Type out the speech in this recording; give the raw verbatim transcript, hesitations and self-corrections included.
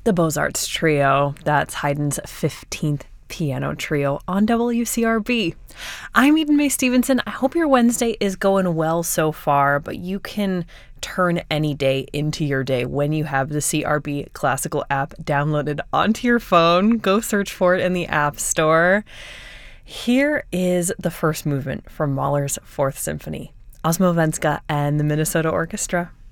The Beaux-Arts Trio, that's Haydn's fifteenth Piano Trio on W C R B. I'm Eden Mae Stevenson. I hope your Wednesday is going well so far, but you can turn any day into your day when you have the C R B Classical app downloaded onto your phone. Go search for it in the App Store. Here is the first movement from Mahler's Fourth Symphony, Osmowenska and the Minnesota Orchestra.